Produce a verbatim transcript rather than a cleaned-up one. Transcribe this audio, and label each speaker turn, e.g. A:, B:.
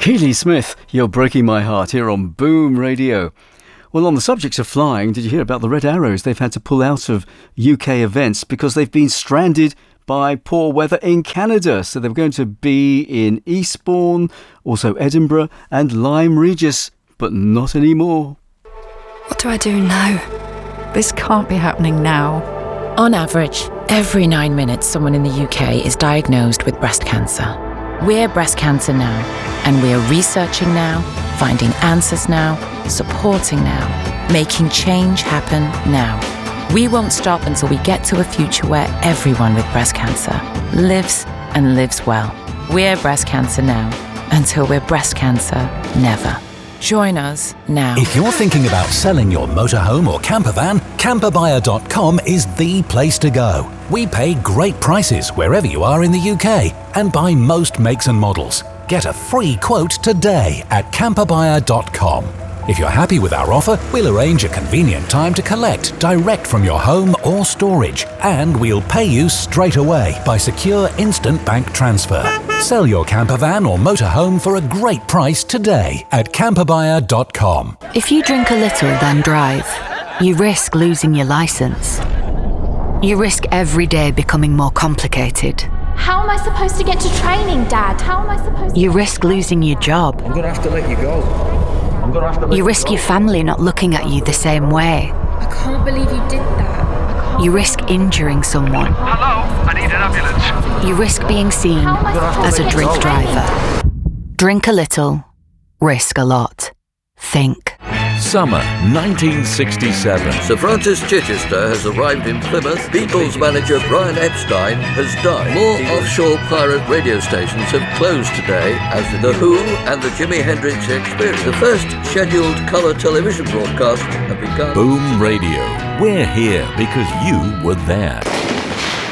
A: Keely Smith, You're Breaking My Heart here on Boom Radio. Well, on the subject of flying, did you hear about the Red Arrows? They've had to pull out of U K events because they've been stranded by poor weather in Canada. So they're going to be in Eastbourne, also Edinburgh and Lyme Regis, but not anymore.
B: What do I do now? This can't be happening now.
C: On average, every nine minutes someone in the U K is diagnosed with breast cancer. We're Breast Cancer Now, and we're researching now, finding answers now, supporting now, making change happen now. We won't stop until we get to a future where everyone with breast cancer lives and lives well. We're Breast Cancer Now, until we're breast cancer never. Join us now.
D: If you're thinking about selling your motorhome or camper van, camper buyer dot com is the place to go. We pay great prices wherever you are in the U K and buy most makes and models. Get a free quote today at camper buyer dot com. If you're happy with our offer, we'll arrange a convenient time to collect direct from your home or storage, and we'll pay you straight away by secure instant bank transfer. Sell your camper van or motorhome for a great price today at camper buyer dot com.
B: If you drink a little, then drive, you risk losing your licence. You risk every day becoming more complicated.
E: How am I supposed to get to training, Dad? How am I supposed to...
B: You risk losing your job.
F: I'm going to have to let you go. I'm going to have to let
B: You risk your family not looking at you the same way.
E: I can't believe you did that.
B: You risk injuring someone.
G: Hello, I need an ambulance.
B: You risk being seen
E: How am I supposed
B: as
E: to
B: a
E: get to
B: drink
E: training?
B: driver. Drink a little, risk a lot. Think.
H: Summer nineteen sixty-seven.
I: Sir Francis Chichester has arrived in Plymouth. Beatles manager Brian Epstein has died. More offshore pirate radio stations have closed today as The Who and the Jimi Hendrix Experience. The first scheduled colour television broadcast have begun.
H: Boom Radio. We're here because you were there.